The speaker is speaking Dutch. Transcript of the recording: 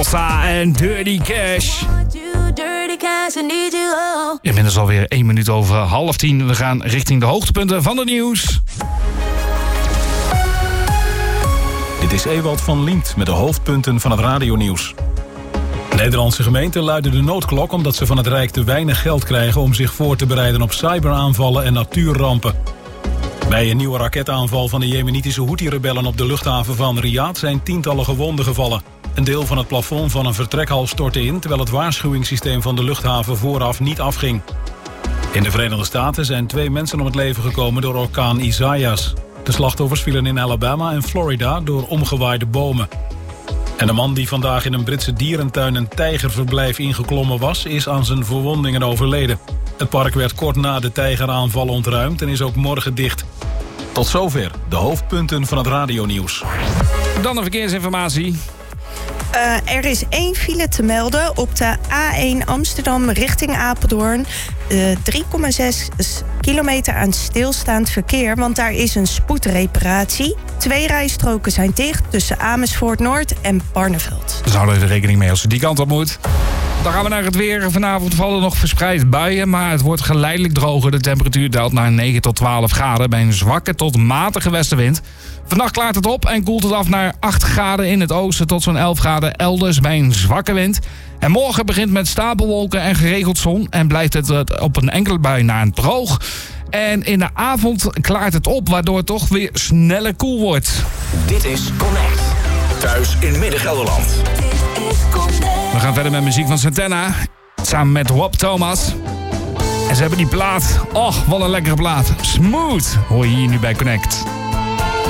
Bossa en Dirty Cash. Inmiddels alweer 1 minuut over 9:30. We gaan richting de hoogtepunten van het nieuws. Dit is Ewald van Liemt met de hoofdpunten van het radionieuws. Nederlandse gemeenten luiden de noodklok omdat ze van het Rijk te weinig geld krijgen om zich voor te bereiden op cyberaanvallen en natuurrampen. Bij een nieuwe raketaanval van de jemenitische Houthi-rebellen op de luchthaven van Riyadh zijn tientallen gewonden gevallen. Een deel van het plafond van een vertrekhal stortte in, terwijl het waarschuwingssysteem van de luchthaven vooraf niet afging. In de Verenigde Staten zijn 2 mensen om het leven gekomen door orkaan Isaias. De slachtoffers vielen in Alabama en Florida door omgewaaide bomen. En de man die vandaag in een Britse dierentuin een tijgerverblijf ingeklommen was, is aan zijn verwondingen overleden. Het park werd kort na de tijgeraanval ontruimd en is ook morgen dicht. Tot zover de hoofdpunten van het radionieuws. Dan de verkeersinformatie. Er is 1 file te melden op de A1 Amsterdam richting Apeldoorn. 3,6 kilometer aan stilstaand verkeer, want daar is een spoedreparatie. 2 rijstroken zijn dicht tussen Amersfoort Noord en Barneveld. Dus houden we even rekening mee als u die kant op moet. Dan gaan we naar het weer. Vanavond vallen nog verspreid buien, maar het wordt geleidelijk droger. De temperatuur daalt naar 9 tot 12 graden bij een zwakke tot matige westenwind. Vannacht klaart het op en koelt het af naar 8 graden in het oosten tot zo'n 11 graden elders bij een zwakke wind. En morgen begint met stapelwolken en geregeld zon en blijft het op een enkele bui naar een droog. En in de avond klaart het op, waardoor het toch weer sneller koel wordt. Dit is Connect. Thuis in Midden-Gelderland. We gaan verder met muziek van Santana. Samen met Rob Thomas. En ze hebben die plaat. Och, wat een lekkere plaat. Smooth hoor je hier nu bij Connect.